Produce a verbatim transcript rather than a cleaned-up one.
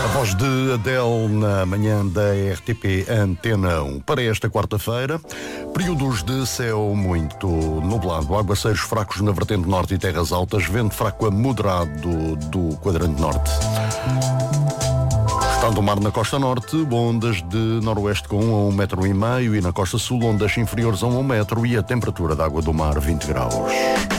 A voz de Adele na manhã da R T P Antena um. Para esta quarta-feira, períodos de céu muito nublado, aguaceiros fracos na vertente norte e terras altas, vento fraco a moderado do quadrante norte. Estando o mar na costa norte, ondas de noroeste com um a um metro e meio e na costa sul ondas inferiores a um metro e a temperatura da água do mar vinte graus.